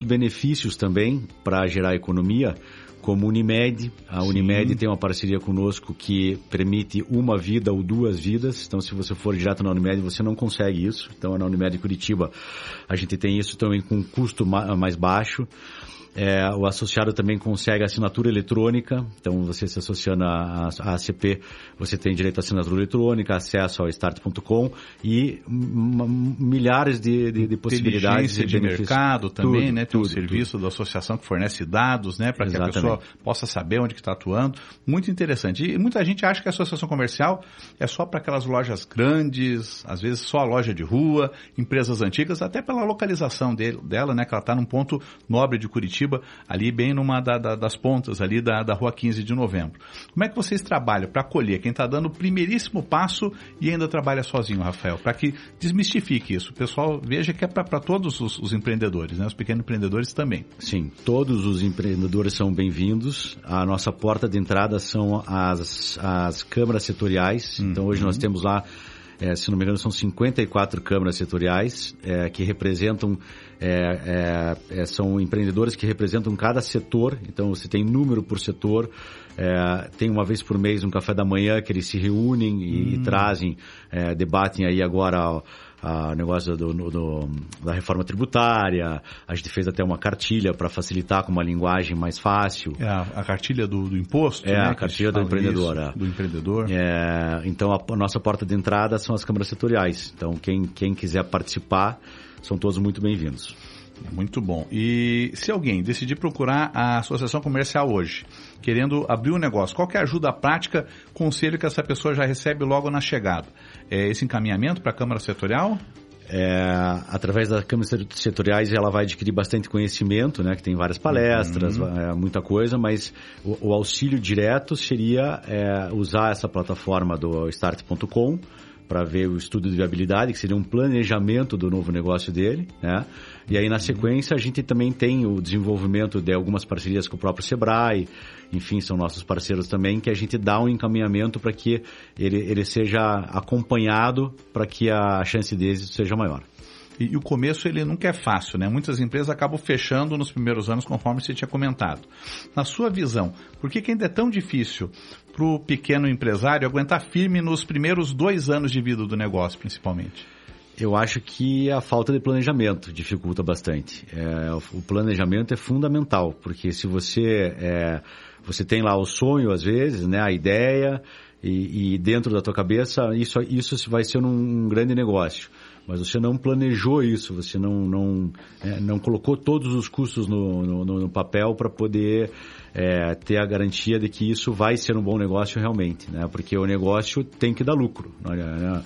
benefícios também para gerar economia, como Unimed. A Unimed tem uma parceria conosco que permite uma vida ou 2 vidas. Então, se você for direto na Unimed, você não consegue isso. Então, na Unimed Curitiba, a gente tem isso também com custo mais baixo. O associado também consegue assinatura eletrônica. Então, você se associando à ACP, você tem direito à assinatura eletrônica, acesso ao start.com e milhares de possibilidades de mercado também, né? Tem um serviço da associação que fornece dados, né? Para que a pessoa possa saber onde que está atuando. Muito interessante. E muita gente acha que a associação comercial é só para aquelas lojas grandes, às vezes só a loja de rua, empresas antigas, até pela localização dela, né? Que ela está num ponto nobre de Curitiba, ali bem numa das pontas ali da Rua 15 de Novembro. Como é que vocês trabalham para acolher quem está dando o primeiríssimo passo e ainda trabalha sozinho, Rafael? Para que desmistifique isso. O pessoal veja que é para todos os empreendedores, né? Os pequenos empreendedores também. Sim, todos os empreendedores são bem-vindos. A nossa porta de entrada são as câmaras setoriais. Então, hoje nós temos lá, se não me engano, são 54 câmaras setoriais que representam, são empreendedores que representam cada setor. Então, você tem número por setor. Tem uma vez por mês um café da manhã que eles se reúnem e trazem, debatem aí agora o negócio da reforma tributária. A gente fez até uma cartilha para facilitar com uma linguagem mais fácil. A cartilha do imposto, né? A cartilha do empreendedor. Do empreendedor. Então, a nossa porta de entrada são as câmaras setoriais. Então, quem quiser participar, são todos muito bem-vindos. Muito bom. E se alguém decidir procurar a associação comercial hoje, querendo abrir um negócio, qual que é a ajuda prática, conselho que essa pessoa já recebe logo na chegada? Esse encaminhamento para a Câmara Setorial? Através das câmaras setoriais ela vai adquirir bastante conhecimento, né? Que tem várias palestras, muita coisa, mas o auxílio direto seria usar essa plataforma do start.com para ver o estudo de viabilidade, que seria um planejamento do novo negócio dele, né? E aí, na sequência, a gente também tem o desenvolvimento de algumas parcerias com o próprio Sebrae, enfim, são nossos parceiros também, que a gente dá um encaminhamento para que ele seja acompanhado, para que a chance de êxito seja maior. E o começo, ele nunca é fácil, né? Muitas empresas acabam fechando nos primeiros anos, conforme você tinha comentado. Na sua visão, por que ainda é tão difícil para o pequeno empresário aguentar firme nos primeiros 2 anos de vida do negócio, principalmente? Eu acho que a falta de planejamento dificulta bastante. O planejamento é fundamental, porque se você tem lá o sonho, às vezes, né, a ideia, e dentro da tua cabeça, isso vai ser um grande negócio. Mas você não planejou isso, você não colocou todos os custos no papel para poder ter a garantia de que isso vai ser um bom negócio realmente, né? Porque o negócio tem que dar lucro, né?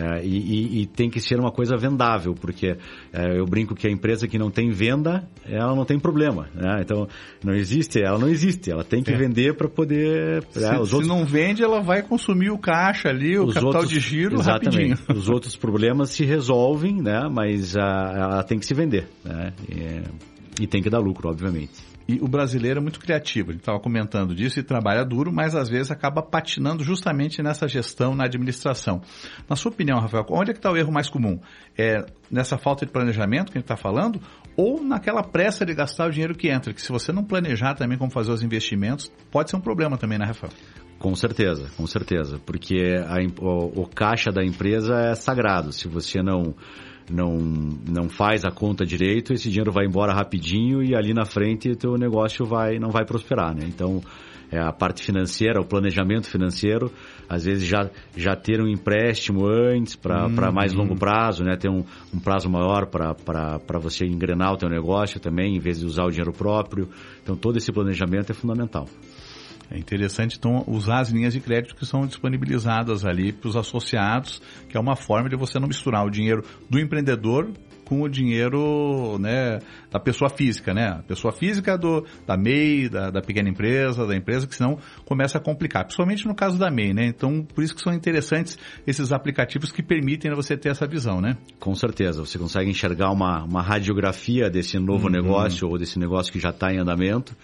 E tem que ser uma coisa vendável, porque eu brinco que a empresa que não tem venda, ela não tem problema, né? Então, ela não existe, ela tem que vender para poder... Se não vende, ela vai consumir o caixa ali, o capital de giro rapidinho. Os outros problemas se resolvem, né? Mas ela tem que se vender, né? E tem que dar lucro, obviamente. E o brasileiro é muito criativo, a gente estava comentando disso, e trabalha duro, mas às vezes acaba patinando justamente nessa gestão, na administração. Na sua opinião, Rafael, onde é que está o erro mais comum? Nessa falta de planejamento que a gente está falando, ou naquela pressa de gastar o dinheiro que entra? Que se você não planejar também como fazer os investimentos, pode ser um problema também, né, Rafael? Com certeza, porque o caixa da empresa é sagrado. Se você não faz a conta direito, esse dinheiro vai embora rapidinho e ali na frente o teu negócio não vai prosperar, né? Então, a parte financeira, o planejamento financeiro, às vezes já ter um empréstimo antes para mais longo prazo, né? Ter um prazo maior para você engrenar o teu negócio também, em vez de usar o dinheiro próprio. Então, todo esse planejamento é fundamental. É interessante, então, usar as linhas de crédito que são disponibilizadas ali para os associados, que é uma forma de você não misturar o dinheiro do empreendedor com o dinheiro, né, da pessoa física, né? A pessoa física da MEI, da pequena empresa, da empresa, que senão começa a complicar, principalmente no caso da MEI, né? Então, por isso que são interessantes esses aplicativos que permitem você ter essa visão, né? Com certeza, você consegue enxergar uma radiografia desse novo negócio ou desse negócio que já está em andamento.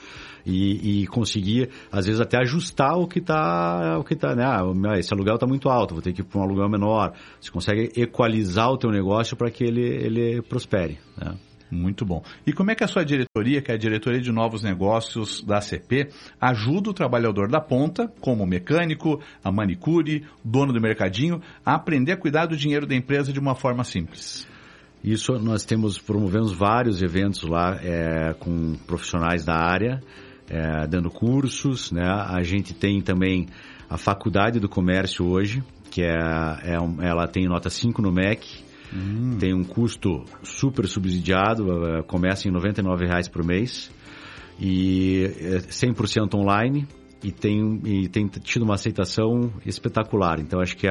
E conseguir, às vezes, até ajustar o que tá, né? Esse aluguel está muito alto, vou ter que ir para um aluguel menor. Você consegue equalizar o teu negócio para que ele prospere, né? Muito bom. E como é que a sua diretoria, que é a Diretoria de Novos Negócios da ACP, ajuda o trabalhador da ponta, como o mecânico, a manicure, dono do mercadinho, a aprender a cuidar do dinheiro da empresa de uma forma simples? Isso nós promovemos vários eventos lá com profissionais da área, dando cursos, né? A gente tem também a Faculdade do Comércio hoje, que ela tem nota 5 no MEC, tem um custo super subsidiado, começa em R$ 99,00 por mês, e 100% online, e tem tido uma aceitação espetacular. Então, acho que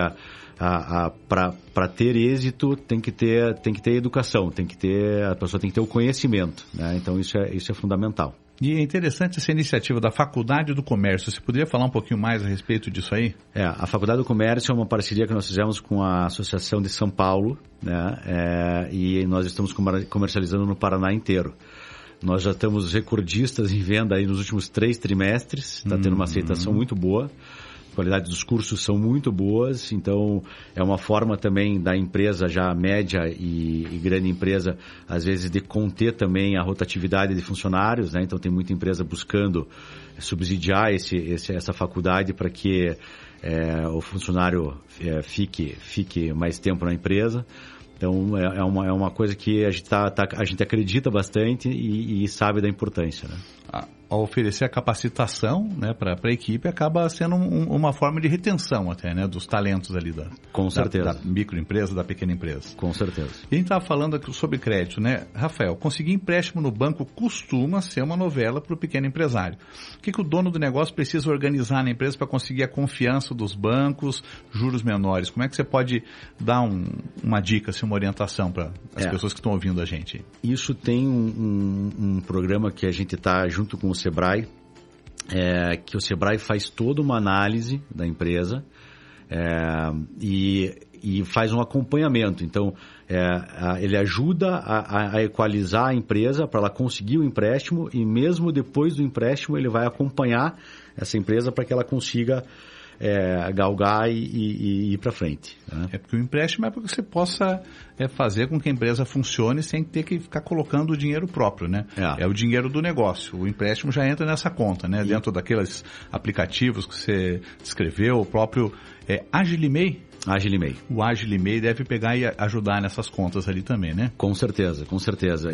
para ter êxito tem que ter educação, a pessoa tem que ter o conhecimento, né? Então, isso é fundamental. E é interessante essa iniciativa da Faculdade do Comércio. Você poderia falar um pouquinho mais a respeito disso aí? A Faculdade do Comércio é uma parceria que nós fizemos com a Associação de São Paulo, né? E nós estamos comercializando no Paraná inteiro. Nós já estamos recordistas em venda aí nos últimos 3 trimestres, está tendo uma aceitação muito boa. A qualidade dos cursos são muito boas, então é uma forma também da empresa já média e grande empresa, às vezes, de conter também a rotatividade de funcionários, né? Então tem muita empresa buscando subsidiar essa faculdade para que o funcionário fique mais tempo na empresa. Então é uma coisa que a gente acredita bastante e sabe da importância, né? Ao oferecer a capacitação, né, para a equipe, acaba sendo uma forma de retenção até, né, dos talentos ali da microempresa, da pequena empresa. Com certeza. E a gente estava falando aqui sobre crédito, né? Rafael, conseguir empréstimo no banco costuma ser uma novela para o pequeno empresário. O que o dono do negócio precisa organizar na empresa para conseguir a confiança dos bancos, juros menores? Como é que você pode dar uma dica, uma orientação para as pessoas que estão ouvindo a gente? Isso tem um programa que a gente está junto com o Sebrae, que o Sebrae faz toda uma análise da empresa e faz um acompanhamento. Então, ele ajuda a equalizar a empresa para ela conseguir o empréstimo, e mesmo depois do empréstimo ele vai acompanhar essa empresa para que ela consiga galgar e ir para frente, né? Porque o empréstimo é para que você possa fazer com que a empresa funcione sem ter que ficar colocando o dinheiro próprio, né? É o dinheiro do negócio. O empréstimo já entra nessa conta, né? Dentro daqueles aplicativos que você descreveu, o próprio Agilimay. Agilimay. O Agilimay deve pegar e ajudar nessas contas ali também, né? Com certeza, com certeza.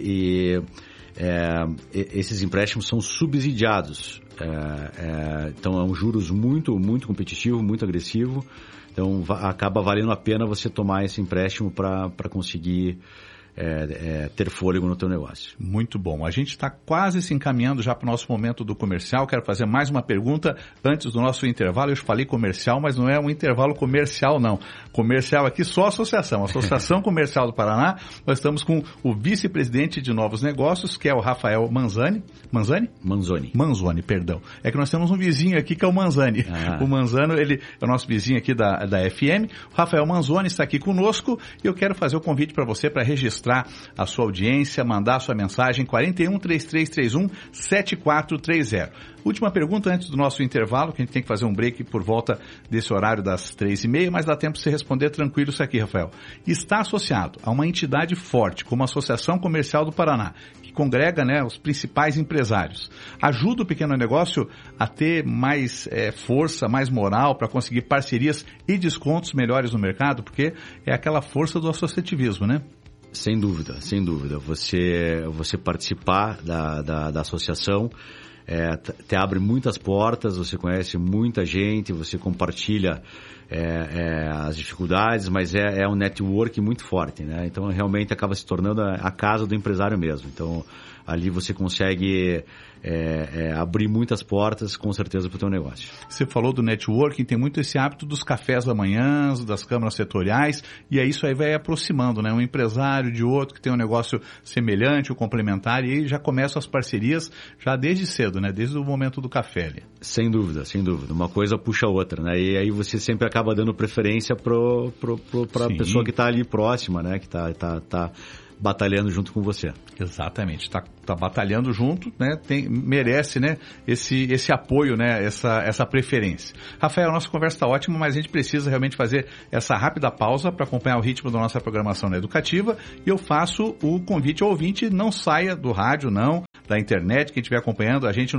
Esses empréstimos são subsidiados. Então é um juros muito, muito competitivo, muito agressivo. Então acaba valendo a pena você tomar esse empréstimo para conseguir ter fôlego no teu negócio. Muito bom. A gente está quase se encaminhando já para o nosso momento do comercial. Quero fazer mais uma pergunta antes do nosso intervalo. Eu falei comercial, mas não é um intervalo comercial, não. Comercial aqui só associação. Associação Comercial do Paraná. Nós estamos com o vice-presidente de Novos Negócios, que é o Rafael Manzoni. Manzoni, perdão. É que nós temos um vizinho aqui que é o Manzani. O Manzano, ele é o nosso vizinho aqui da FM. O Rafael Manzoni está aqui conosco e eu quero fazer o convite para você para registrar a sua audiência, mandar a sua mensagem 41 3331 7430. Última pergunta antes do nosso intervalo, que a gente tem que fazer um break por volta desse horário das 3h30, mas dá tempo de você responder tranquilo isso aqui, Rafael. Está associado a uma entidade forte, como a Associação Comercial do Paraná, que congrega, né, os principais empresários. Ajuda o pequeno negócio a ter mais força, mais moral para conseguir parcerias e descontos melhores no mercado, porque é aquela força do associativismo, né? Sem dúvida, sem dúvida. Você participar da associação te abre muitas portas, você conhece muita gente, você compartilha as dificuldades, mas é um network muito forte, né? Então realmente acaba se tornando a casa do empresário mesmo. Então ali você consegue abrir muitas portas, com certeza, para o teu negócio. Você falou do networking, tem muito esse hábito dos cafés da manhã, das câmaras setoriais, e aí isso aí vai aproximando, né? Um empresário de outro que tem um negócio semelhante ou complementar, e aí já começam as parcerias já desde cedo, né? Desde o momento do café ali. Sem dúvida, sem dúvida. Uma coisa puxa a outra, né? E aí você sempre acaba dando preferência para a pessoa que está ali próxima, né? Que está batalhando junto com você. Exatamente, tá batalhando junto, né? Merece, né, esse apoio, né, essa preferência. Rafael, a nossa conversa está ótima, mas a gente precisa realmente fazer essa rápida pausa para acompanhar o ritmo da nossa programação na Educativa, e eu faço o convite ao ouvinte, não saia do rádio, não, da internet, quem estiver acompanhando a gente no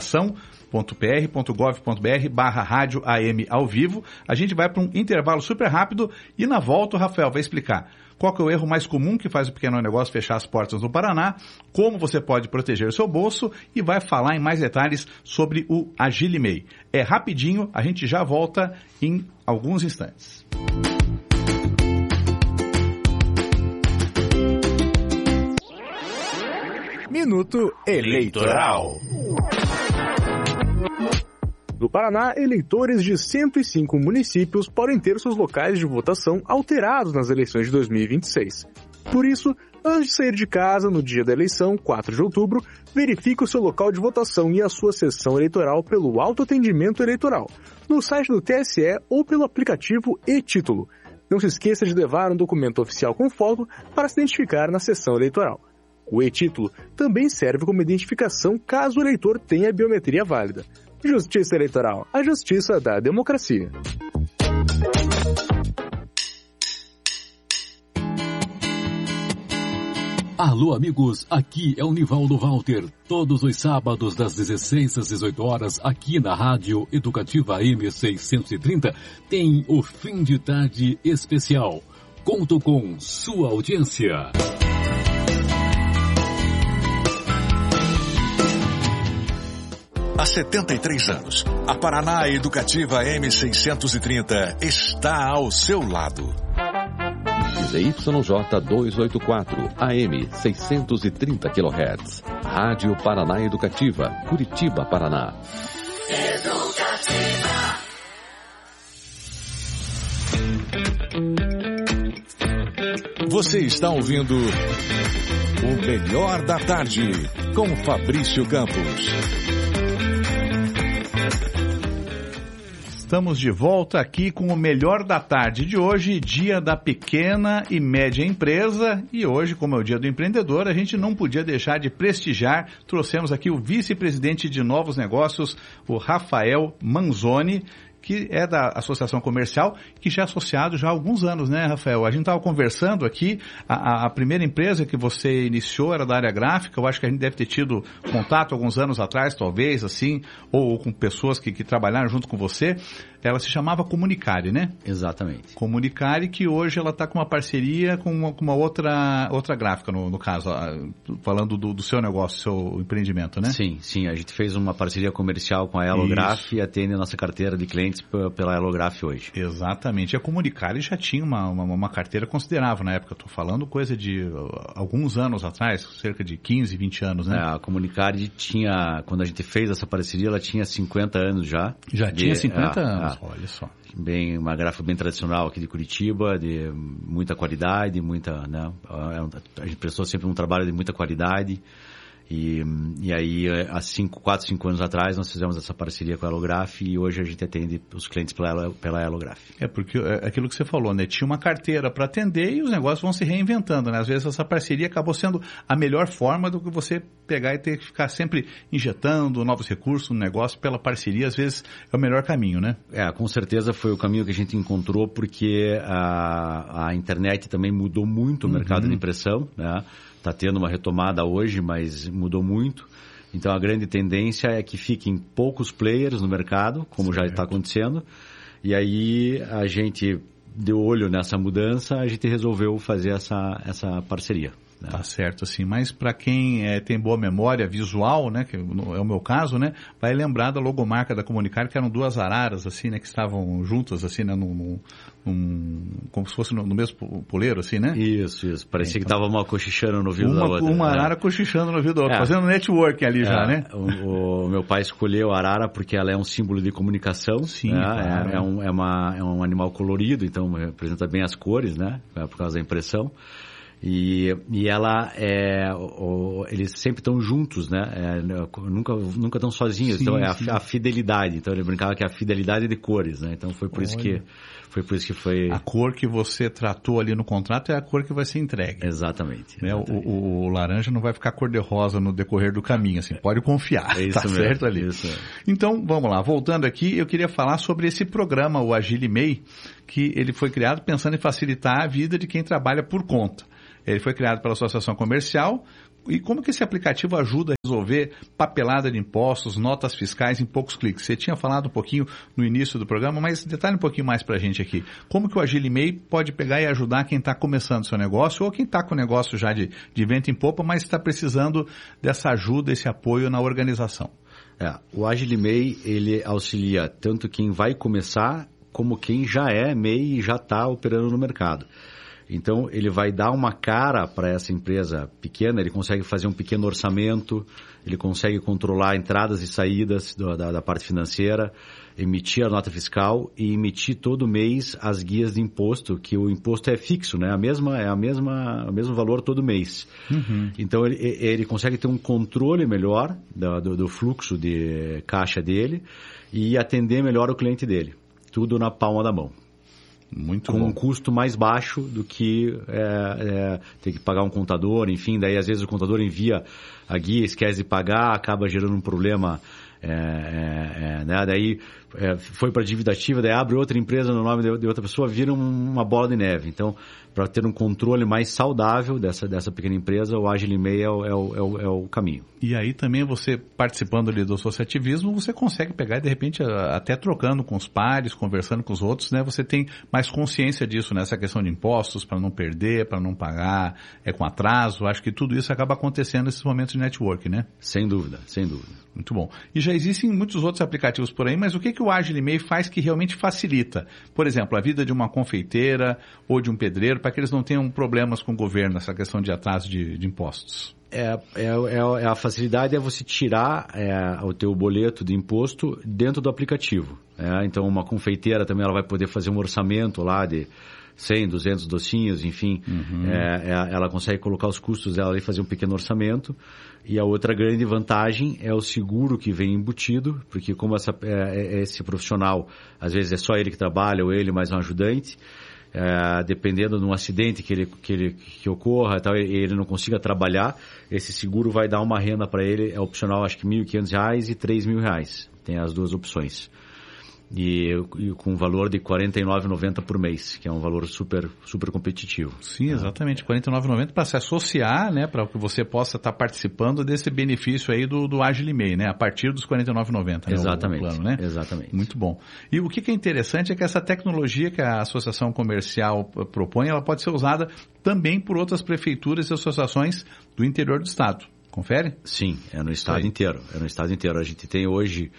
comunicação.pr.gov.br/rádio AM ao vivo. A gente vai para um intervalo super rápido e na volta o Rafael vai explicar qual que é o erro mais comum que faz o pequeno negócio fechar as portas no Paraná, como você pode proteger o seu bolso e vai falar em mais detalhes sobre o Agilimei. É rapidinho, a gente já volta em alguns instantes. Minuto Eleitoral. No Paraná, eleitores de 105 municípios podem ter seus locais de votação alterados nas eleições de 2026. Por isso, antes de sair de casa no dia da eleição, 4 de outubro, verifique o seu local de votação e a sua sessão eleitoral pelo autoatendimento eleitoral, no site do TSE ou pelo aplicativo e-Título. Não se esqueça de levar um documento oficial com foto para se identificar na sessão eleitoral. O e-Título também serve como identificação caso o eleitor tenha biometria válida. Justiça Eleitoral, a justiça da democracia. Alô, amigos, aqui é o Nivaldo Walter. Todos os sábados, das 16 às 18 horas, aqui na Rádio Educativa M630, tem o Fim de Tarde Especial. Conto com sua audiência. Há 73 anos, a Paraná Educativa M630 está ao seu lado. ZYJ 284, AM 630 kHz. Rádio Paraná Educativa, Curitiba, Paraná. Educativa. Você está ouvindo o Melhor da Tarde, com Fabrício Campos. Estamos de volta aqui com o Melhor da Tarde de hoje, dia da pequena e média empresa. E hoje, como é o dia do empreendedor, a gente não podia deixar de prestigiar. Trouxemos aqui o vice-presidente de novos negócios, o Rafael Manzoni, que é da Associação Comercial, que já é associado já há alguns anos, né, Rafael? A gente estava conversando aqui, a primeira empresa que você iniciou era da área gráfica, eu acho que a gente deve ter tido contato alguns anos atrás, talvez, assim, ou com pessoas que trabalharam junto com você. Ela se chamava Comunicare, né? Exatamente. Comunicare, que hoje ela está com uma parceria com uma outra gráfica, no caso, falando do seu negócio, seu empreendimento, né? Sim. A gente fez uma parceria comercial com a Elograph e atende a nossa carteira de clientes pela Elograph hoje. Exatamente. A Comunicare já tinha uma carteira considerável na época. Estou falando coisa de alguns anos atrás, cerca de 15, 20 anos, né? A Comunicare tinha, quando a gente fez essa parceria, ela tinha 50 anos já. Já tinha 50 anos. Olha só. Uma gráfica bem tradicional aqui de Curitiba, de muita qualidade, né? A gente prestou sempre um trabalho de muita qualidade. E aí, há 4, 5 anos atrás, nós fizemos essa parceria com a Elograph e hoje a gente atende os clientes pela Elograph. Porque é aquilo que você falou, né? Tinha uma carteira para atender e os negócios vão se reinventando, né? Às vezes essa parceria acabou sendo a melhor forma do que você pegar e ter que ficar sempre injetando novos recursos no negócio pela parceria, às vezes é o melhor caminho, né? Com certeza foi o caminho que a gente encontrou, porque a internet também mudou muito o mercado de impressão, né? Está tendo uma retomada hoje, mas mudou muito. Então, a grande tendência é que fiquem poucos players no mercado, como já está acontecendo. E aí, a gente deu olho nessa mudança, a gente resolveu fazer essa parceria. Né? Tá certo, assim, mas para quem tem boa memória visual, né, que é o meu caso, né, vai lembrar da logomarca da Comunicare, que eram duas araras, assim, né, que estavam juntas, assim, né, como se fosse no mesmo poleiro, assim, né? Isso. Parecia que estava uma cochichando no ouvido da outra. Uma arara cochichando no ouvido da outra, fazendo networking ali já, né? O meu pai escolheu a arara porque ela é um símbolo de comunicação. Sim, né? Claro. É um animal colorido, então representa bem as cores, né? Por causa da impressão. E ela eles sempre estão juntos, né? Nunca estão sozinhos. Sim, então é a fidelidade. Então ele brincava que é a fidelidade de cores, né? Então foi por isso que foi... A cor que você tratou ali no contrato é a cor que vai ser entregue. Exatamente. Né? O laranja não vai ficar cor-de-rosa no decorrer do caminho, assim, pode confiar. É isso mesmo, certo ali. Isso mesmo. Então, vamos lá. Voltando aqui, eu queria falar sobre esse programa, o Agile MEI, que ele foi criado pensando em facilitar a vida de quem trabalha por conta. Ele foi criado pela Associação Comercial. E como que esse aplicativo ajuda a resolver papelada de impostos, notas fiscais em poucos cliques? Você tinha falado um pouquinho no início do programa, mas detalhe um pouquinho mais para a gente aqui. Como que o Agile MEI pode pegar e ajudar quem está começando seu negócio ou quem está com o negócio já de vento em popa, mas está precisando dessa ajuda, esse apoio na organização? O Agile MEI, ele auxilia tanto quem vai começar como quem já é MEI e já está operando no mercado. Então, ele vai dar uma cara para essa empresa pequena, ele consegue fazer um pequeno orçamento, ele consegue controlar entradas e saídas da parte financeira, emitir a nota fiscal e emitir todo mês as guias de imposto, que o imposto é fixo, né? O mesmo valor todo mês. Uhum. Então, ele consegue ter um controle melhor do fluxo de caixa dele e atender melhor o cliente dele. Tudo na palma da mão. Muito com bom. Um custo mais baixo do que ter que pagar um contador, enfim, daí às vezes o contador envia a guia, esquece de pagar, acaba gerando um problema, né? Daí foi para a dívida ativa, daí abre outra empresa no nome de outra pessoa, vira uma bola de neve. Então, para ter um controle mais saudável dessa pequena empresa, o Agile MEI é o caminho. E aí também você, participando ali do associativismo, você consegue pegar e de repente até trocando com os pares, conversando com os outros, né? Você tem mais consciência disso, né? Essa questão de impostos, para não perder, para não pagar com atraso. Acho que tudo isso acaba acontecendo nesses momentos de network, né? Sem dúvida, sem dúvida. Muito bom. E já existem muitos outros aplicativos por aí, mas o que o Agile MEI faz que realmente facilita? Por exemplo, a vida de uma confeiteira ou de um pedreiro, para que eles não tenham problemas com o governo, essa questão de atraso de impostos. A facilidade é você tirar o teu boleto de imposto dentro do aplicativo. Então, uma confeiteira também ela vai poder fazer um orçamento lá de 100, 200 docinhos, enfim. Uhum. Ela consegue colocar os custos dela e fazer um pequeno orçamento. E a outra grande vantagem é o seguro que vem embutido, porque como esse profissional, às vezes é só ele que trabalha ou ele mais um ajudante, dependendo de um acidente que ocorra e ele não consiga trabalhar, esse seguro vai dar uma renda para ele, é opcional acho que R$ 1.500 e R$ 3.000, tem as duas opções. E com um valor de R$ 49,90 por mês, que é um valor super, super competitivo. Sim, exatamente, R$ 49,90 para se associar, né, para que você possa estar participando desse benefício aí do Agile MEI, né, a partir dos R$ 49,90. Exatamente, né, o plano, né? Exatamente. Muito bom. E o que é interessante é que essa tecnologia que a Associação Comercial propõe, ela pode ser usada também por outras prefeituras e associações do interior do estado. Confere? Sim, é no estado inteiro. A gente tem hoje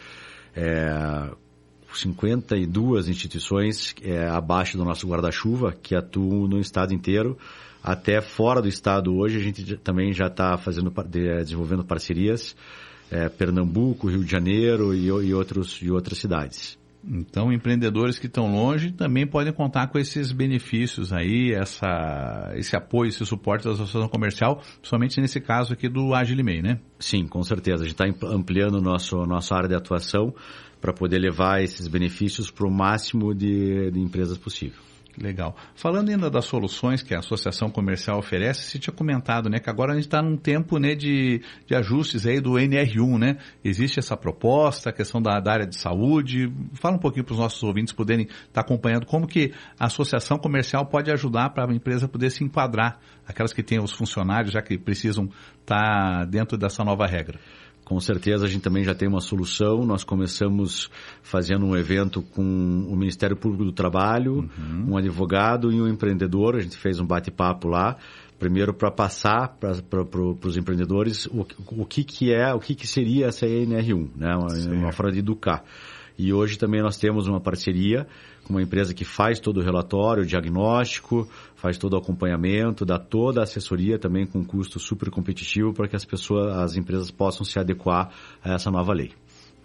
52 instituições abaixo do nosso guarda-chuva que atuam no estado inteiro. Até fora do estado hoje a gente também já está desenvolvendo parcerias, Pernambuco, Rio de Janeiro e outras cidades. Então, empreendedores que estão longe também podem contar com esses benefícios aí, esse apoio, esse suporte da Associação Comercial, somente nesse caso aqui do Agile MEI, né? Sim, com certeza. A gente está ampliando nossa área de atuação para poder levar esses benefícios para o máximo de empresas possível. Legal. Falando ainda das soluções que a Associação Comercial oferece, você tinha comentado, né, que agora a gente está num tempo, né, de ajustes aí do NR1, né? Existe essa proposta, a questão da área de saúde. Fala um pouquinho para os nossos ouvintes poderem estar acompanhando como que a Associação Comercial pode ajudar para a empresa poder se enquadrar, aquelas que têm os funcionários já que precisam estar dentro dessa nova regra. Com certeza, a gente também já tem uma solução. Nós começamos fazendo um evento com o Ministério Público do Trabalho, um advogado e um empreendedor. A gente fez um bate-papo lá, primeiro para passar para os empreendedores o que seria essa NR1, né? Uma forma de educar. E hoje também nós temos uma parceria com uma empresa que faz todo o relatório, o diagnóstico, faz todo o acompanhamento, dá toda a assessoria também com um custo super competitivo para que as empresas possam se adequar a essa nova lei.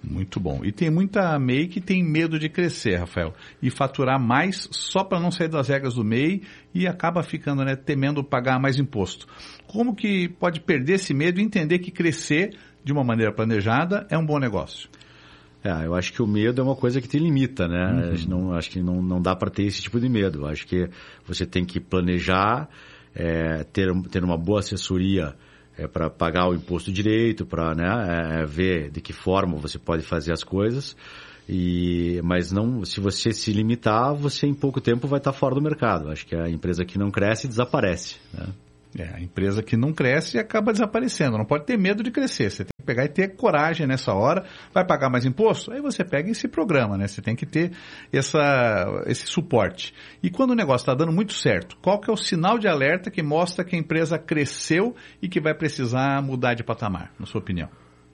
Muito bom. E tem muita MEI que tem medo de crescer, Rafael, e faturar mais só para não sair das regras do MEI e acaba ficando, né, temendo pagar mais imposto. Como que pode perder esse medo e entender que crescer de uma maneira planejada é um bom negócio? Eu acho que o medo é uma coisa que te limita, né? Acho que não dá para ter esse tipo de medo. Acho que você tem que planejar, ter uma boa assessoria para pagar o imposto direito, para, né, ver de que forma você pode fazer as coisas. Mas não, se você se limitar, você em pouco tempo vai estar fora do mercado. Acho que a empresa que não cresce desaparece, né? A empresa que não cresce acaba desaparecendo. Não pode ter medo de crescer. Você tem que pegar e ter coragem nessa hora. Vai pagar mais imposto? Aí você pega esse programa, né? Você tem que ter esse suporte. E quando o negócio está dando muito certo, qual que é o sinal de alerta que mostra que a empresa cresceu e que vai precisar mudar de patamar, na sua opinião?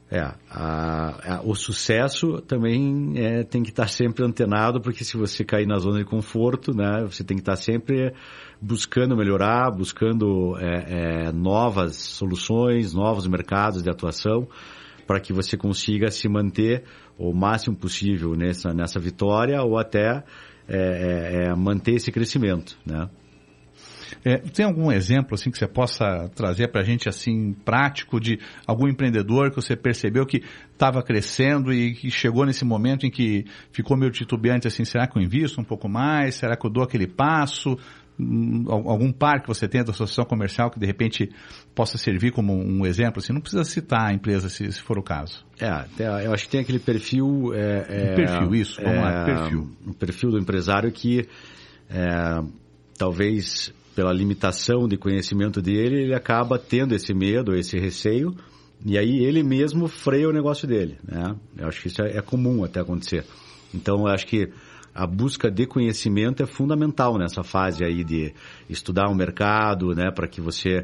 O sucesso também tem que estar sempre antenado, porque se você cair na zona de conforto, né, você tem que estar sempre buscando melhorar, buscando novas soluções, novos mercados de atuação, para que você consiga se manter o máximo possível nessa vitória ou até manter esse crescimento, né? Tem algum exemplo assim que você possa trazer para a gente assim prático de algum empreendedor que você percebeu que estava crescendo e que chegou nesse momento em que ficou meio titubeante assim, será que eu invisto um pouco mais? Será que eu dou aquele passo? Algum par que você tem da associação comercial que de repente possa servir como um exemplo? Assim, não precisa citar a empresa se for o caso. Eu acho que tem aquele perfil... perfil. O perfil do empresário que talvez pela limitação de conhecimento dele, ele acaba tendo esse medo, esse receio, e aí ele mesmo freia o negócio dele, né? Eu acho que isso é comum até acontecer. Então, eu acho que a busca de conhecimento é fundamental nessa fase aí de estudar o mercado, né? Para que você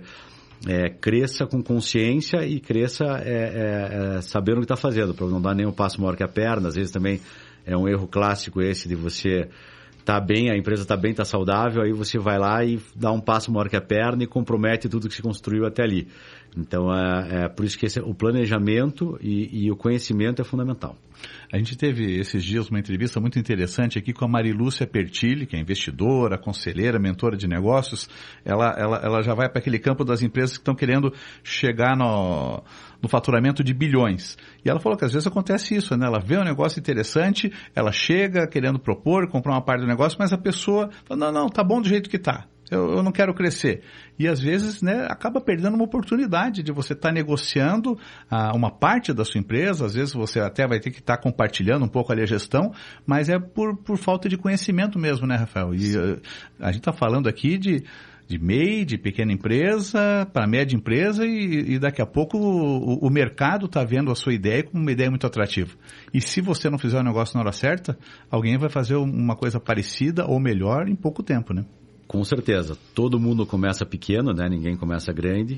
cresça com consciência e cresça sabendo o que está fazendo, para não dar nenhum passo maior que a perna. Às vezes também é um erro clássico esse de você... Tá bem, a empresa está bem, está saudável, aí você vai lá e dá um passo maior que a perna e compromete tudo que se construiu até ali. Então, por isso que o planejamento e o conhecimento é fundamental. A gente teve esses dias uma entrevista muito interessante aqui com a Marilúcia Pertilli, que é investidora, conselheira, mentora de negócios. Ela já vai para aquele campo das empresas que estão querendo chegar no faturamento de bilhões. E ela falou que às vezes acontece isso, né? Ela vê um negócio interessante, ela chega querendo propor, comprar uma parte do negócio, mas a pessoa fala, não, tá bom do jeito que tá. Eu não quero crescer. E às vezes, né, acaba perdendo uma oportunidade de você estar negociando uma parte da sua empresa. Às vezes você até vai ter que estar compartilhando um pouco ali a gestão, mas é por falta de conhecimento mesmo, né, Rafael? E a gente está falando aqui de MEI, de pequena empresa, para média empresa e daqui a pouco o mercado está vendo a sua ideia como uma ideia muito atrativa. E se você não fizer o negócio na hora certa, alguém vai fazer uma coisa parecida ou melhor em pouco tempo, né? Com certeza. Todo mundo começa pequeno, né? Ninguém começa grande.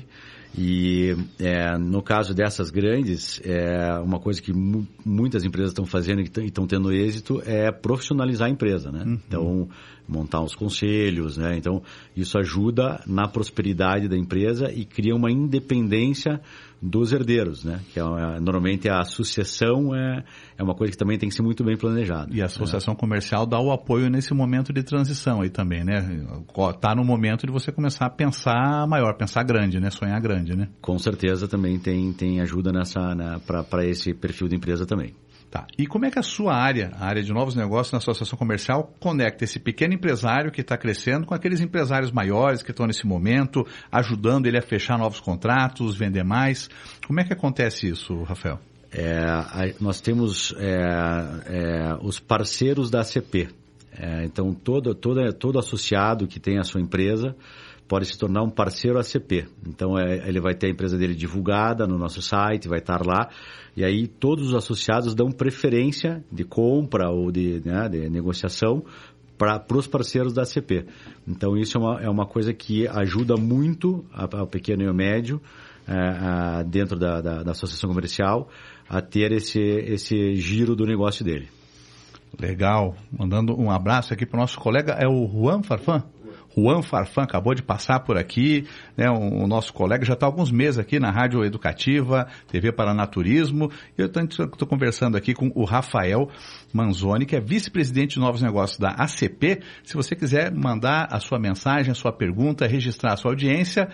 E no caso dessas grandes, uma coisa que muitas empresas estão fazendo e estão tendo êxito é profissionalizar a empresa, né? Uhum. Então, montar uns conselhos, né? Então, isso ajuda na prosperidade da empresa e cria uma independência dos herdeiros, né? Que normalmente a sucessão é uma coisa que também tem que ser muito bem planejada. E a associação comercial dá o apoio nesse momento de transição aí também, né? Tá no momento de você começar a pensar maior, pensar grande, né? Sonhar grande, né? Com certeza também tem ajuda para esse perfil de empresa também. Tá. E como é que a sua área, a área de novos negócios na associação comercial, conecta esse pequeno empresário que está crescendo com aqueles empresários maiores que estão nesse momento, ajudando ele a fechar novos contratos, vender mais? Como é que acontece isso, Rafael? Nós temos os parceiros da ACP. Então, todo associado que tem a sua empresa pode se tornar um parceiro ACP. Então, ele vai ter a empresa dele divulgada no nosso site, vai estar lá. E aí, todos os associados dão preferência de compra ou de negociação para os parceiros da ACP. Então, isso é uma coisa que ajuda muito ao pequeno e ao médio dentro da associação comercial a ter esse giro do negócio dele. Legal. Mandando um abraço aqui para o nosso colega, é o Juan Farfán? Juan Farfan acabou de passar por aqui, né? O nosso colega já está há alguns meses aqui na Rádio Educativa, TV Paraná Turismo. Eu estou conversando aqui com o Rafael Manzoni, que é vice-presidente de novos negócios da ACP. Se você quiser mandar a sua mensagem, a sua pergunta, registrar a sua audiência,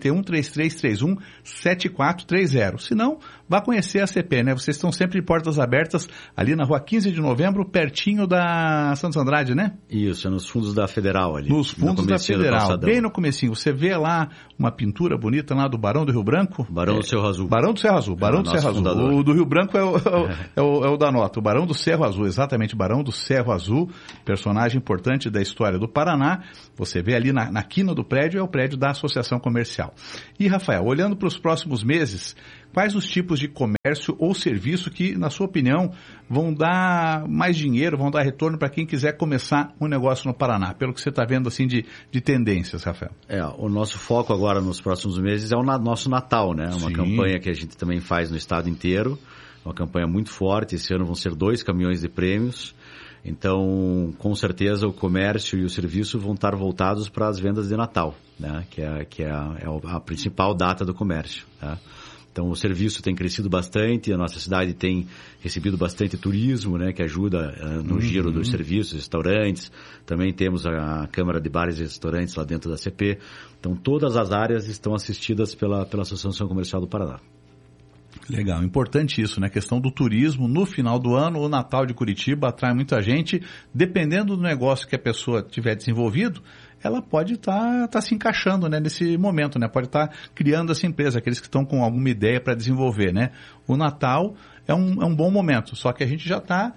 41-3331-7430. Se não, vá conhecer a ACP, né? Vocês estão sempre de portas abertas ali na rua 15 de novembro, pertinho da Santos Andrade, né? Isso, é nos fundos da Federal ali. Nos fundos da Federal, bem no comecinho. Você vê lá uma pintura bonita lá do Barão do Rio Branco. Barão do Cerro Azul. Barão do Cerro Azul, Barão do Cerro Azul. O do Rio Branco é o da nota. O Barão do Cerro Azul, exatamente, Barão do Cerro Azul, personagem importante da história do Paraná. Você vê ali na quina do prédio, é o prédio da Associação Comercial. E, Rafael, olhando para os próximos meses, quais os tipos de comércio ou serviço que, na sua opinião, vão dar mais dinheiro, vão dar retorno para quem quiser começar um negócio no Paraná? Pelo que você está vendo assim de tendências, Rafael. O nosso foco agora nos próximos meses é o nosso Natal, né? Uma campanha que a gente também faz no estado inteiro, uma campanha muito forte. Esse ano vão ser 2 caminhões de prêmios. Então, com certeza, o comércio e o serviço vão estar voltados para as vendas de Natal, né? Que é a principal data do comércio, tá? Então, o serviço tem crescido bastante, a nossa cidade tem recebido bastante turismo, né, que ajuda no giro dos serviços, restaurantes. Também temos a Câmara de Bares e Restaurantes lá dentro da CP. Então, todas as áreas estão assistidas pela Associação Comercial do Paraná. Legal, importante isso, né? A questão do turismo no final do ano, o Natal de Curitiba atrai muita gente. Dependendo do negócio que a pessoa tiver desenvolvido, ela pode estar se encaixando, né, nesse momento, né? Pode estar criando essa empresa, aqueles que estão com alguma ideia para desenvolver, né? O Natal é um bom momento, só que a gente já está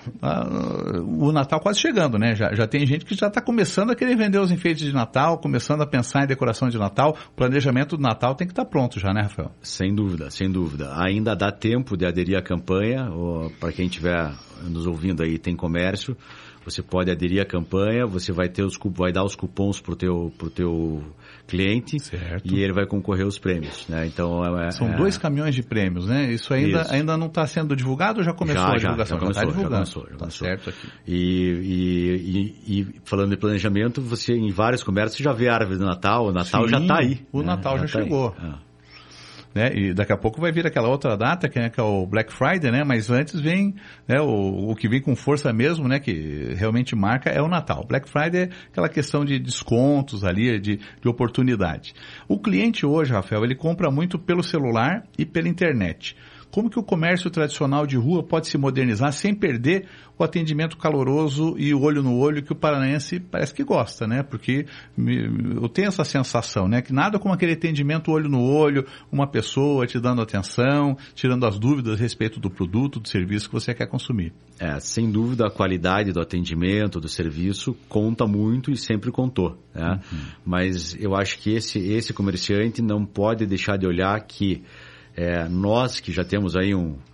o Natal quase chegando, né? Já tem gente que já está começando a querer vender os enfeites de Natal, começando a pensar em decoração de Natal. O planejamento do Natal tem que estar pronto já, né, Rafael? Sem dúvida, sem dúvida. Ainda dá tempo de aderir à campanha. Para quem estiver nos ouvindo aí, tem comércio, você pode aderir à campanha, você vai dar os cupons pro teu cliente, certo, e ele vai concorrer aos prêmios, né? Então são 2 caminhões de prêmios, né? Isso ainda não está sendo divulgado ou já começou a divulgação? Já começou. Tá certo aqui. E falando de planejamento, você em vários comércios já vê a árvore do Natal, o Natal já está aí. O Natal já chegou. Né? E daqui a pouco vai vir aquela outra data, que é o Black Friday, né? Mas antes vem, né, o que vem com força mesmo, né, que realmente marca, é o Natal. Black Friday é aquela questão de descontos ali, de oportunidade. O cliente hoje, Rafael, ele compra muito pelo celular e pela internet. Como que o comércio tradicional de rua pode se modernizar sem perder o atendimento caloroso e o olho no olho que o paranaense parece que gosta, né? Porque eu tenho essa sensação, né? Que nada como aquele atendimento olho no olho, uma pessoa te dando atenção, tirando as dúvidas a respeito do produto, do serviço que você quer consumir. Sem dúvida a qualidade do atendimento, do serviço, conta muito e sempre contou, né? Mas eu acho que esse comerciante não pode deixar de olhar que nós que já temos aí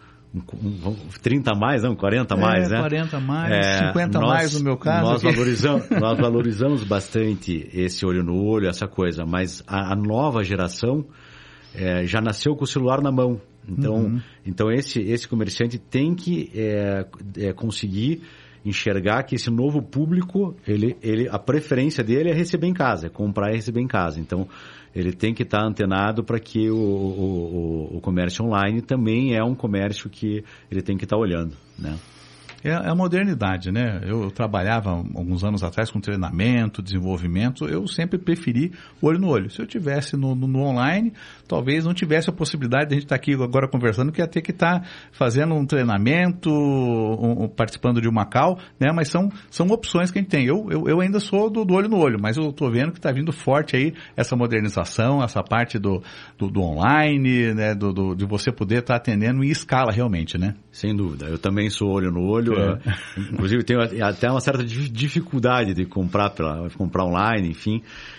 30 a mais, não, 40 a mais, né? 40 a mais, 50 a mais no meu caso. Nós valorizamos bastante esse olho no olho, essa coisa, mas a nova geração já nasceu com o celular na mão. Então esse comerciante tem que conseguir enxergar que esse novo público, a preferência dele é receber em casa, é comprar e receber em casa. Então, ele tem que estar antenado para que o comércio online também é um comércio que ele tem que estar olhando, né? É a modernidade, né? Eu trabalhava alguns anos atrás com treinamento, desenvolvimento, eu sempre preferi olho no olho. Se eu tivesse no online, talvez não tivesse a possibilidade de a gente estar aqui agora conversando, que ia ter que estar fazendo um treinamento, participando de uma call, né? Mas são opções que a gente tem. Eu ainda sou do olho no olho, mas eu estou vendo que está vindo forte aí essa modernização, essa parte do online, né? De você poder estar atendendo em escala realmente, né? Sem dúvida. Eu também sou olho no olho. Inclusive tenho até uma certa dificuldade de comprar online, enfim,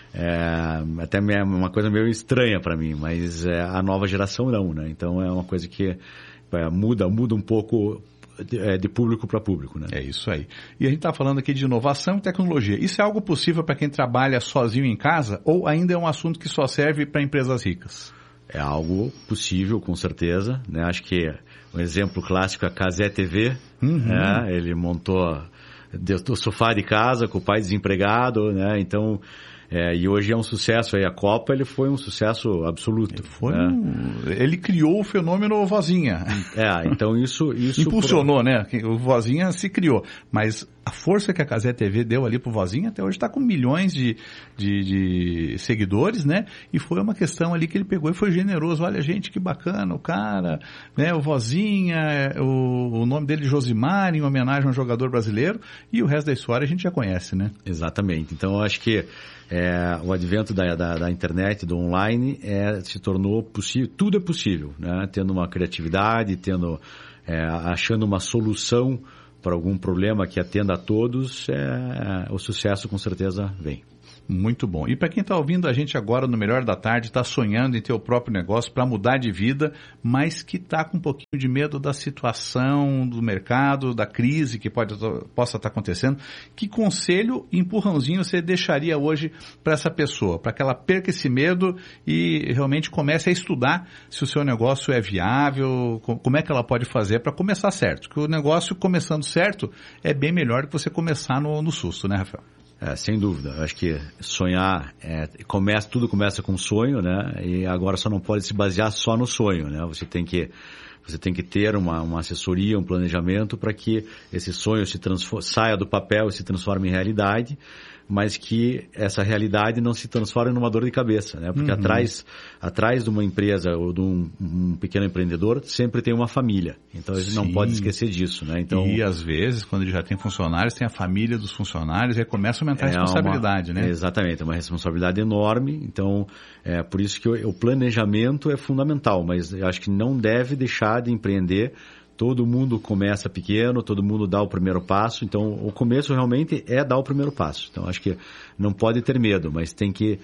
até uma coisa meio estranha para mim, mas a nova geração não, né? Então é uma coisa que muda um pouco de público para público, né? É isso aí. E a gente está falando aqui de inovação e tecnologia. Isso é algo possível para quem trabalha sozinho em casa ou ainda é um assunto que só serve para empresas ricas? É algo possível, com certeza, né? Acho que um exemplo clássico é a Casé TV, né? Ele montou do sofá de casa com o pai desempregado, né? Então, E hoje é um sucesso aí. A Copa, ele foi um sucesso absoluto. Ele criou o fenômeno Vozinha. Então isso impulsionou, né? O Vozinha se criou. Mas a força que a Cazé TV deu ali pro Vozinha, até hoje está com milhões de seguidores, né? E foi uma questão ali que ele pegou e foi generoso. Olha, gente, que bacana, o cara, né? O Vozinha, o nome dele Josimar, em homenagem a um jogador brasileiro, e o resto da história a gente já conhece, né? Exatamente. Então, eu acho que o advento da internet, do online, se tornou possível, tudo é possível, né? Tendo uma criatividade, achando uma solução para algum problema que atenda a todos, o sucesso com certeza vem. Muito bom. E para quem está ouvindo a gente agora no Melhor da Tarde, está sonhando em ter o próprio negócio para mudar de vida, mas que está com um pouquinho de medo da situação, do mercado, da crise que possa estar acontecendo, que conselho e empurrãozinho você deixaria hoje para essa pessoa, para que ela perca esse medo e realmente comece a estudar se o seu negócio é viável, como é que ela pode fazer para começar certo? Porque o negócio começando certo é bem melhor do que você começar no susto, né, Rafael? Sem dúvida. Eu acho que sonhar, tudo começa com um sonho, né? E agora só não pode se basear só no sonho, né? Você tem que ter uma assessoria, um planejamento para que esse sonho saia do papel e se transforme em realidade, mas que essa realidade não se transforme numa dor de cabeça, né? Porque atrás de uma empresa ou de um pequeno empreendedor sempre tem uma família. Então a gente não pode esquecer disso, né? Então, e às vezes, quando ele já tem funcionários, tem a família dos funcionários, aí começa a aumentar a responsabilidade, né? Exatamente, é uma responsabilidade enorme. Então, por isso que o planejamento é fundamental, mas eu acho que não deve deixar de empreender. Todo mundo começa pequeno, todo mundo dá o primeiro passo, então o começo realmente é dar o primeiro passo. Então acho que não pode ter medo, mas tem que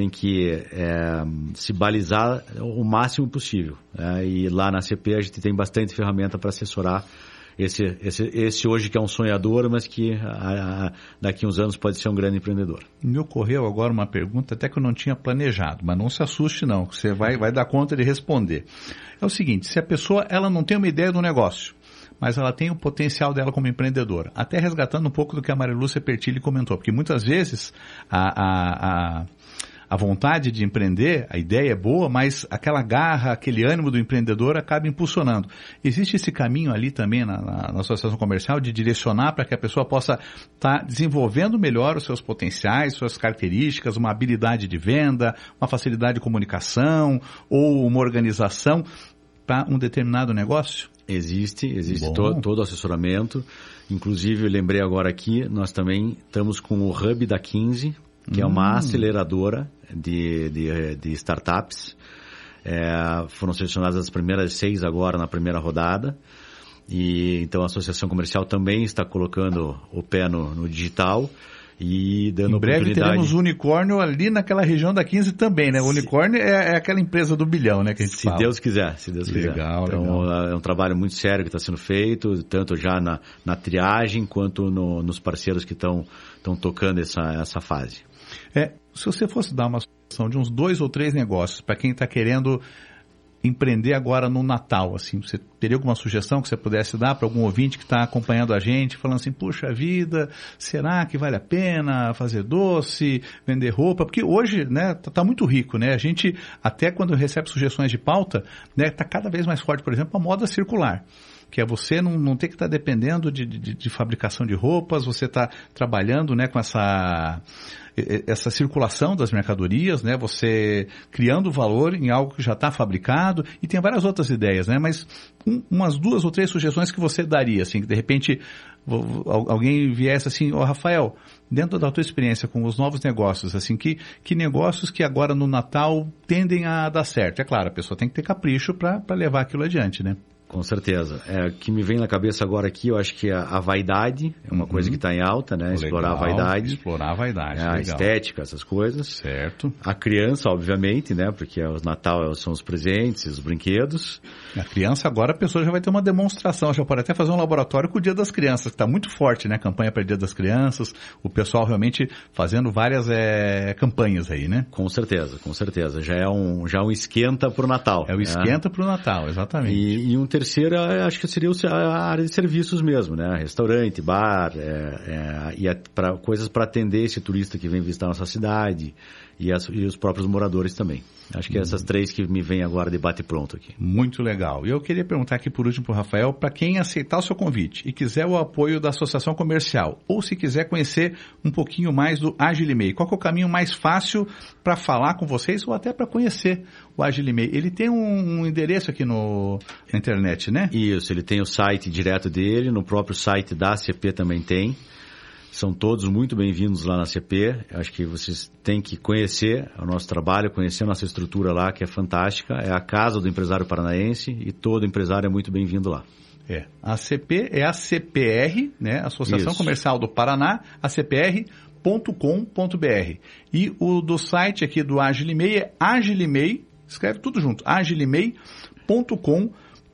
se balizar o máximo possível. E lá na CP a gente tem bastante ferramenta para assessorar esse hoje que é um sonhador, mas que daqui a uns anos pode ser um grande empreendedor. Me ocorreu agora uma pergunta até que eu não tinha planejado, mas não se assuste não, que você vai dar conta de responder. É o seguinte, se a pessoa ela não tem uma ideia do negócio, mas ela tem o potencial dela como empreendedora, até resgatando um pouco do que a Maria Lúcia Pertilli comentou, porque muitas vezes a vontade de empreender, a ideia é boa, mas aquela garra, aquele ânimo do empreendedor acaba impulsionando. Existe esse caminho ali também na associação comercial de direcionar para que a pessoa possa estar desenvolvendo melhor os seus potenciais, suas características, uma habilidade de venda, uma facilidade de comunicação ou uma organização para um determinado negócio? Existe todo o assessoramento. Inclusive, eu lembrei agora aqui, nós também estamos com o Hub da 15, que é uma aceleradora de startups. Foram selecionadas as primeiras 6 agora na primeira rodada. E então a Associação Comercial também está colocando o pé no digital e dando oportunidade. Em breve teremos o unicórnio ali naquela região da 15 também, né? O unicórnio é aquela empresa do bilhão, né? Que a gente fala. Se Deus quiser. Legal, então legal. É um trabalho muito sério que está sendo feito, tanto já na triagem quanto nos parceiros que estão tocando essa fase. Se você fosse dar uma sugestão de uns 2 ou 3 negócios para quem está querendo empreender agora no Natal, assim, você teria alguma sugestão que você pudesse dar para algum ouvinte que está acompanhando a gente, falando assim, puxa vida, será que vale a pena fazer doce, vender roupa? Porque hoje, né, tá muito rico, né? A gente, até quando recebe sugestões de pauta, né, tá cada vez mais forte, por exemplo, a moda circular. Que é você não ter que estar dependendo de fabricação de roupas, você está trabalhando, né, com essa circulação das mercadorias, né, você criando valor em algo que já está fabricado, e tem várias outras ideias, né, mas umas 2 ou 3 sugestões que você daria, assim, que de repente alguém viesse assim, Rafael, dentro da tua experiência com os novos negócios, assim, que negócios que agora no Natal tendem a dar certo? É claro, a pessoa tem que ter capricho para levar aquilo adiante, né? Com certeza. O que me vem na cabeça agora aqui, eu acho que a vaidade é uma coisa que está em alta, né? Explorar a vaidade. Explorar a vaidade, a estética, essas coisas. Certo. A criança, obviamente, né? Porque o Natal são os presentes, os brinquedos. A criança agora, a pessoa já vai ter uma demonstração, já pode até fazer um laboratório com o Dia das Crianças, que está muito forte, né? A campanha para o Dia das Crianças, o pessoal realmente fazendo várias campanhas aí, né? Com certeza. Já é um esquenta para o Natal. É o esquenta para o Natal, exatamente. E um terceira, acho que seria a área de serviços mesmo, né? Restaurante, bar, coisas para atender esse turista que vem visitar a nossa cidade e os próprios moradores também. Acho que essas 3 que me vêm agora de bate-pronto aqui. Muito legal. E eu queria perguntar aqui por último para o Rafael, para quem aceitar o seu convite e quiser o apoio da Associação Comercial, ou se quiser conhecer um pouquinho mais do Agilimei, qual que é o caminho mais fácil para falar com vocês ou até para conhecer o Agilimei? Ele tem um endereço aqui na internet, né? Isso, ele tem o site direto dele, no próprio site da ACP também tem. São todos muito bem-vindos lá na CP. Acho que vocês têm que conhecer o nosso trabalho, conhecer a nossa estrutura lá, que é fantástica. É a casa do empresário paranaense e todo empresário é muito bem-vindo lá. A CP é a CPR, né? Associação Comercial do Paraná, a CPR.com.br. E o do site aqui do Agilimei é Agilimei, escreve tudo junto, agilimei.com.br.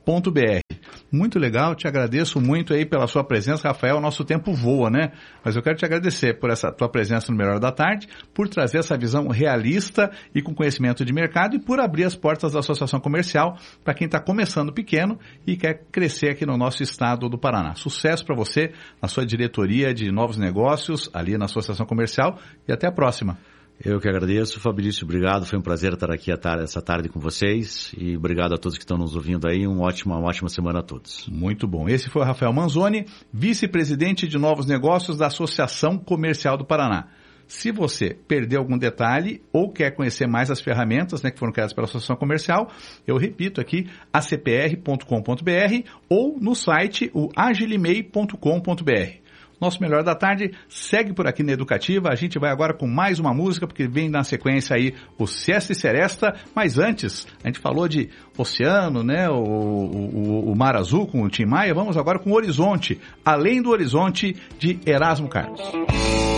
Muito legal, te agradeço muito aí pela sua presença, Rafael. Nosso tempo voa, né? Mas eu quero te agradecer por essa tua presença no Melhor da Tarde, por trazer essa visão realista e com conhecimento de mercado e por abrir as portas da Associação Comercial para quem está começando pequeno e quer crescer aqui no nosso estado do Paraná. Sucesso para você na sua diretoria de novos negócios ali na Associação Comercial e até a próxima. Eu que agradeço, Fabrício, obrigado, foi um prazer estar aqui essa tarde com vocês e obrigado a todos que estão nos ouvindo aí, uma ótima semana a todos. Muito bom, esse foi o Rafael Manzoni, vice-presidente de novos negócios da Associação Comercial do Paraná. Se você perdeu algum detalhe ou quer conhecer mais as ferramentas, né, que foram criadas pela Associação Comercial, eu repito aqui, acpr.com.br ou no site o agilimei.com.br. Nosso Melhor da Tarde segue por aqui na Educativa. A gente vai agora com mais uma música, porque vem na sequência aí o Siesta e Seresta. Mas antes, a gente falou de oceano, né? O Mar Azul com o Tim Maia. Vamos agora com o Horizonte, Além do Horizonte, de Erasmo Carlos.